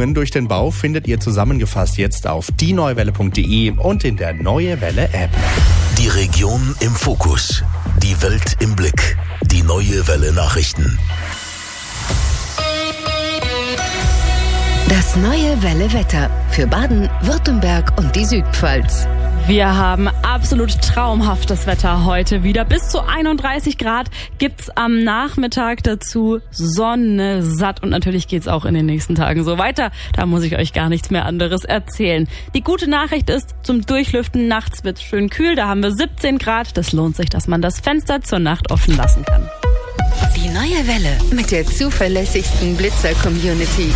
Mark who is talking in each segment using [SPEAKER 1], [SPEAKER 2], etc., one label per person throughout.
[SPEAKER 1] Meldungen durch den Bau findet ihr zusammengefasst jetzt auf dieneuewelle.de und in der Neue Welle App.
[SPEAKER 2] Die Region im Fokus. Die Welt im Blick. Die Neue Welle Nachrichten.
[SPEAKER 3] Das Neue Welle Wetter für Baden, Württemberg und die Südpfalz.
[SPEAKER 4] Wir haben absolut traumhaftes Wetter heute wieder. Bis zu 31 Grad gibt's am Nachmittag dazu, Sonne satt, und natürlich geht's auch in den nächsten Tagen so weiter. Da muss ich euch gar nichts mehr anderes erzählen. Die gute Nachricht ist, zum Durchlüften nachts wird's schön kühl. Da haben wir 17 Grad. Das lohnt sich, dass man das Fenster zur Nacht offen lassen kann.
[SPEAKER 3] Die Neue Welle mit der zuverlässigsten Blitzer-Community.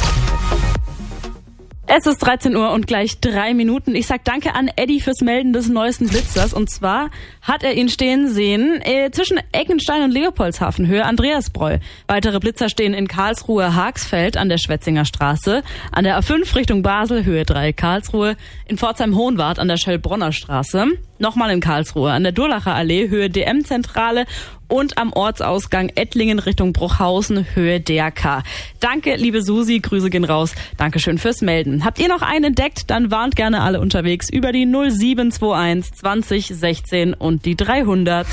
[SPEAKER 4] Es ist 13 Uhr und gleich 3 Minuten. Ich sag danke an Eddie fürs Melden des neuesten Blitzers. Und zwar hat er ihn stehen sehen zwischen Eckenstein und Leopoldshafen, Höhe Andreasbräu. Weitere Blitzer stehen in Karlsruhe, Haagsfeld an der Schwetzinger Straße, an der A5 Richtung Basel, Höhe 3 Karlsruhe, in Pforzheim-Hohenwart an der Schellbronner Straße, nochmal in Karlsruhe an der Durlacher Allee, Höhe DM-Zentrale, und am Ortsausgang Ettlingen Richtung Bruchhausen, Höhe DRK. Danke, liebe Susi, Grüße gehen raus. Dankeschön fürs Melden. Habt ihr noch einen entdeckt? Dann warnt gerne alle unterwegs über die 0721 20 16 und die 300.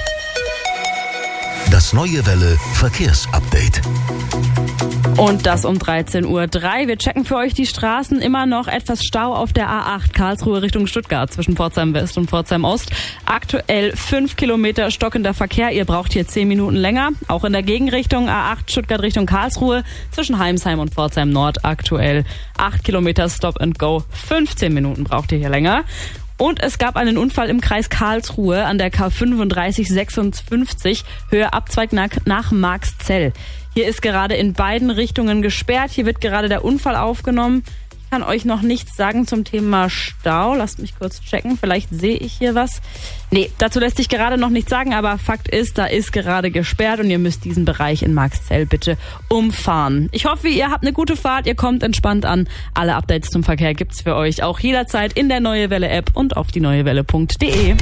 [SPEAKER 2] Das Neue Welle Verkehrsupdate.
[SPEAKER 4] Und das um 13:03 Uhr. Wir checken für euch die Straßen. Immer noch etwas Stau auf der A8 Karlsruhe Richtung Stuttgart zwischen Pforzheim West und Pforzheim Ost. Aktuell 5 Kilometer stockender Verkehr. Ihr braucht hier 10 Minuten länger. Auch in der Gegenrichtung A8 Stuttgart Richtung Karlsruhe zwischen Heimsheim und Pforzheim Nord aktuell 8 Kilometer Stop and Go. 15 Minuten braucht ihr hier länger. Und es gab einen Unfall im Kreis Karlsruhe an der K3556, Höhe Abzweig nach Marxzell. Hier ist gerade in beiden Richtungen gesperrt. Hier wird gerade der Unfall aufgenommen. Ich kann euch noch nichts sagen zum Thema Stau. Lasst mich kurz checken. Vielleicht sehe ich hier was. Nee, dazu lässt sich gerade noch nichts sagen. Aber Fakt ist, da ist gerade gesperrt und ihr müsst diesen Bereich in Marxzell bitte umfahren. Ich hoffe, ihr habt eine gute Fahrt. Ihr kommt entspannt an. Alle Updates zum Verkehr gibt's für euch auch jederzeit in der Neue Welle App und auf dieneuewelle.de.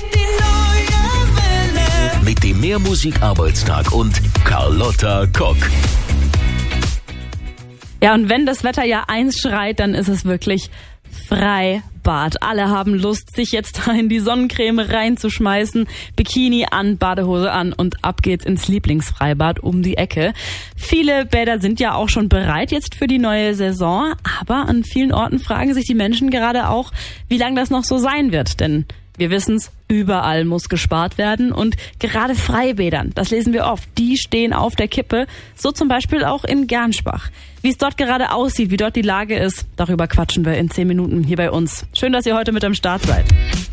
[SPEAKER 2] Mit dem Mehrmusik-Arbeitstag und Carlotta Kock.
[SPEAKER 4] Ja, und wenn das Wetter ja eins schreit, dann ist es wirklich Freibad. Alle haben Lust, sich jetzt da in die Sonnencreme reinzuschmeißen, Bikini an, Badehose an und ab geht's ins Lieblingsfreibad um die Ecke. Viele Bäder sind ja auch schon bereit jetzt für die neue Saison, aber an vielen Orten fragen sich die Menschen gerade auch, wie lange das noch so sein wird, denn wir wissen's, überall muss gespart werden und gerade Freibädern, das lesen wir oft, die stehen auf der Kippe, so zum Beispiel auch in Gernsbach. Wie es dort gerade aussieht, wie dort die Lage ist, darüber quatschen wir in 10 Minuten hier bei uns. Schön, dass ihr heute mit am Start seid.